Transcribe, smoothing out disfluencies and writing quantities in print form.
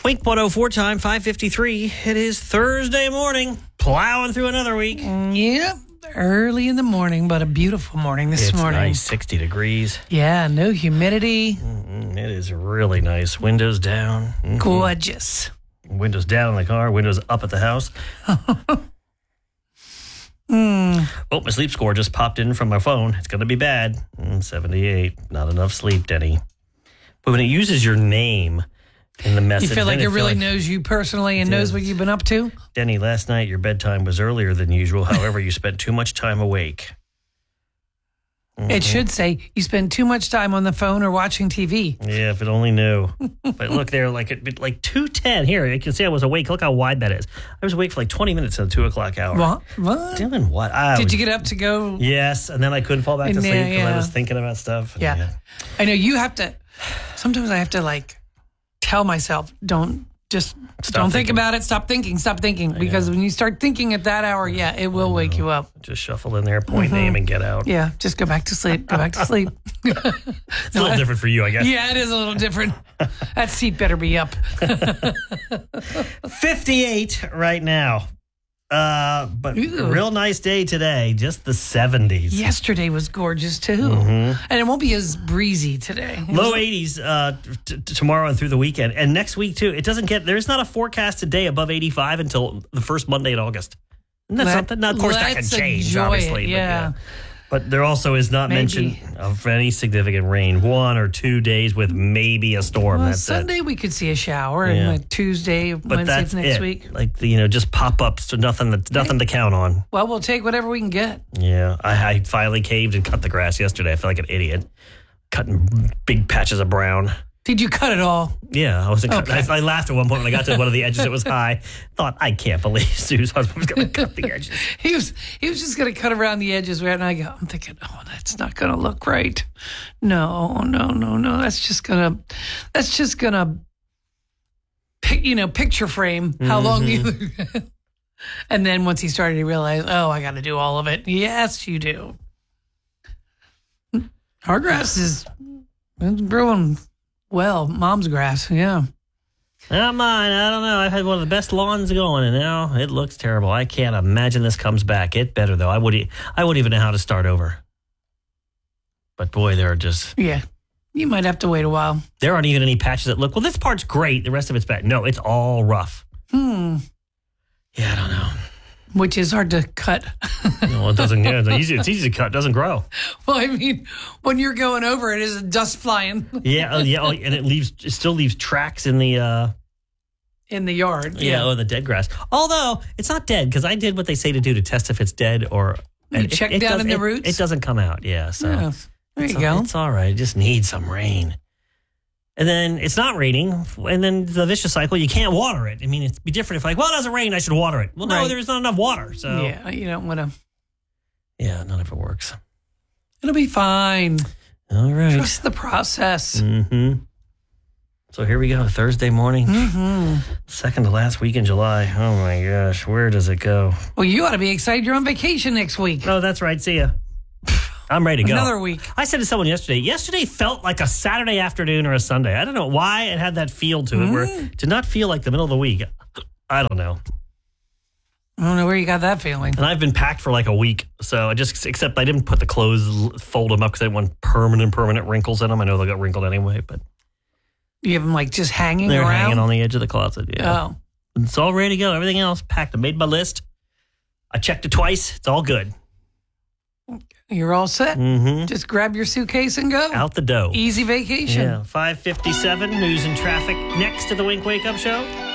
Wink 104 time, 5:53. It is Thursday morning, plowing through another week. Yep, early in the morning, but a beautiful morning this morning. It's nice, 60 degrees. Yeah, no humidity. It is really nice. Windows down. Gorgeous. Windows down in the car, windows up at the house. Oh, my sleep score just popped in from my phone. It's going to be bad. 78. Not enough sleep, Denny. But when it uses your name in the message, You feel like then it really knows you personally and knows what you've been up to? Denny, last night your bedtime was earlier than usual. However, you spent too much time awake. It should say you spend too much time on the phone or watching TV. Yeah, if it only knew. But look there, like 2:10. Here, you can see I was awake. Look how wide that is. I was awake for like 20 minutes in the 2 o'clock hour. What? Doing what? Did you get up to go? Yes, and then I couldn't fall back to sleep because I was thinking about stuff. Yeah. I know you have to. Sometimes I have to tell myself, don't think about it. Stop thinking. Because when you start thinking at that hour, it will wake you up. Just shuffle in there, point name, and get out. Yeah, just go back to sleep. It's a little different for you, I guess. Yeah, it is a little different. That seat better be up. 58 right now. But Ooh. Real nice day today, just the 70s. Yesterday was gorgeous too. And it won't be as breezy today. Low 80s tomorrow and through the weekend. And next week too. There's not a forecast today above 85 until the first Monday in August. Isn't that something? Now, of course, that can change, obviously. Yeah. But there also is not mention of any significant rain. 1 or 2 days with maybe a storm. Well, that's Sunday we could see a shower, and Tuesday, but Wednesday that's next it. week. Just pop-ups, so nothing to count on. Well, we'll take whatever we can get. Yeah, I finally caved and cut the grass yesterday. I felt like an idiot, cutting big patches of brown. Did you cut it all? Yeah, I laughed at one point when I got to one of the edges. It was high. Thought, I can't believe Sue's husband was going to cut the edges. He was just going to cut around the edges. And I'm thinking, that's not going to look right. No. That's just going to picture frame how long you. And then once he started, he realized, I got to do all of it. Yes, you do. Our grass is growing. Well, mom's grass, yeah. Not mine. I don't know. I've had one of the best lawns going, and now it looks terrible. I can't imagine this comes back. It better, though. I wouldn't even know how to start over. But, boy, there are just... Yeah. You might have to wait a while. There aren't even any patches that look, well, this part's great. The rest of it's bad. No, it's all rough. Yeah, I don't know. Which is hard to cut. No, it doesn't. Yeah, it's easy to cut. It doesn't grow. Well, I mean, when you're going over it, is dust flying? Yeah, and it still leaves tracks in the yard. Yeah, the dead grass. Although it's not dead because I did what they say to do to test if it's dead or. You check down in the roots. It doesn't come out. Yeah, so there you go. It's all right. It just needs some rain. And then it's not raining, and then the vicious cycle, you can't water it. I mean, it'd be different if it doesn't rain, I should water it. Well, no, there's not enough water, so... Yeah, you don't want to... Yeah, none of it works. It'll be fine. All right. Trust the process. So here we go, Thursday morning. Second to last week in July. Oh, my gosh, where does it go? Well, you ought to be excited you're on vacation next week. Oh, that's right, see ya. I'm ready to go. Another week. I said to someone yesterday. Yesterday felt like a Saturday afternoon or a Sunday. I don't know why it had that feel to it where it did not feel like the middle of the week. I don't know. I don't know where you got that feeling. And I've been packed for like a week. So except I didn't put the clothes, fold them up because I didn't want permanent wrinkles in them. I know they'll get wrinkled anyway, but. You have them just hanging They're around? hanging on the edge of the closet, yeah. Oh. It's all ready to go. Everything else packed. I made my list. I checked it twice. It's all good. You're all set. Just grab your suitcase and go. Out the door. Easy vacation. Yeah. 5:57, news and traffic next to the Wink Wake Up Show.